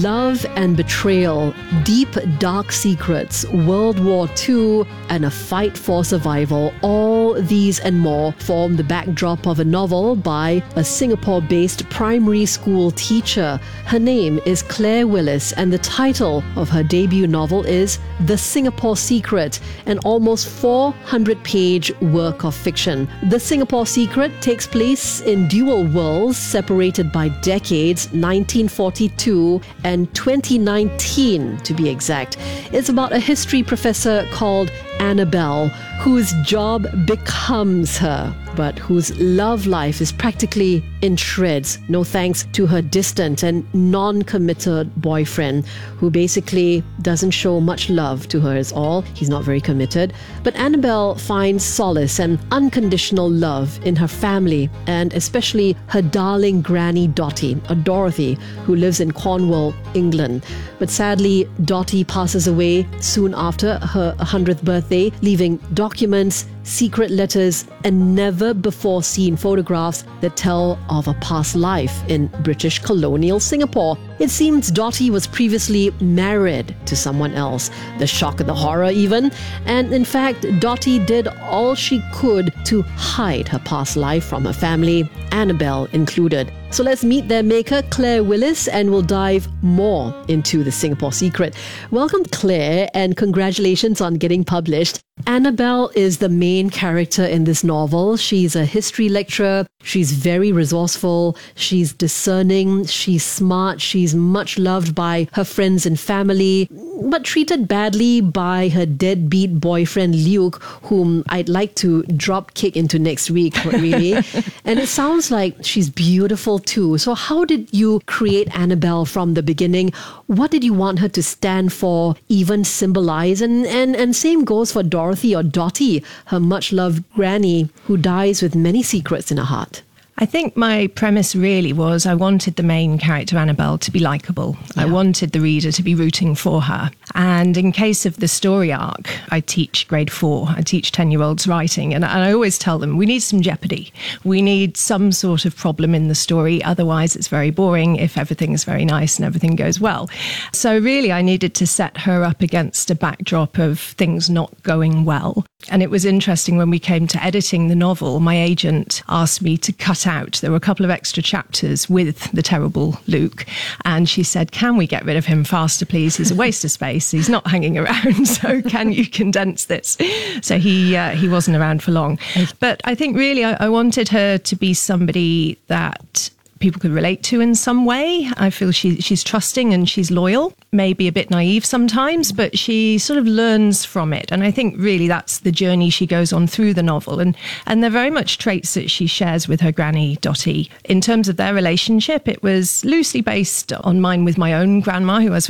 Love and betrayal, deep dark secrets, World War II, and a fight for survival. All these and more form the backdrop of a novel by a Singapore-based primary school teacher. Her name is Claire Willis, and the title of her debut novel is The Singapore Secret, an almost 400-page work of fiction. The Singapore Secret takes place in dual worlds separated by decades, 1942 and 2019 to be exact. It's about a history professor called Annabelle, whose job becomes her, but whose love life is practically in shreds, no thanks to her distant and non-committed boyfriend, who basically doesn't show much love to her at all. He's not very committed. But Annabelle finds solace and unconditional love in her family, and especially her darling granny Dottie, or Dorothy, who lives in Cornwall, England. But sadly, Dottie passes away soon after her 100th birthday, leaving documents, secret letters, and never-before-seen photographs that tell of a past life in British colonial Singapore. It seems Dottie was previously married to someone else. The shock and the horror even. And in fact, Dottie did all she could to hide her past life from her family, Annabelle included. So let's meet their maker, Claire Willis, and we'll dive more into The Singapore Secret. Welcome, Claire, and congratulations on getting published. Annabelle is the main character in this novel. She's a history lecturer. She's very resourceful. She's discerning. She's smart. She's much loved by her friends and family, but treated badly by her deadbeat boyfriend, Luke, whom I'd like to drop kick into next week, really. And it sounds like she's beautiful too. So how did you create Annabelle from the beginning? What did you want her to stand for, even symbolize? And same goes for Dorothy or Dottie, her much-loved granny, who dies with many secrets in her heart. I think my premise really was I wanted the main character, Annabelle, to be likeable. Yeah. I wanted the reader to be rooting for her. And in case of the story arc, I teach grade 4. I teach 10-year-olds writing. And I always tell them, we need some jeopardy. We need some sort of problem in the story. Otherwise, it's very boring if everything is very nice and everything goes well. So really, I needed to set her up against a backdrop of things not going well. And it was interesting when we came to editing the novel, my agent asked me to cut out. There were a couple of extra chapters with the terrible Luke. And she said, can we get rid of him faster, please? He's a waste of space. He's not hanging around. So can you condense this? So he wasn't around for long. But I think really I wanted her to be somebody that people could relate to in some way. I feel she's trusting and she's loyal, maybe a bit naive sometimes, but she sort of learns from it. And I think really that's the journey she goes on through the novel. And they're very much traits that she shares with her granny, Dottie. In terms of their relationship, it was loosely based on mine with my own grandma, who I was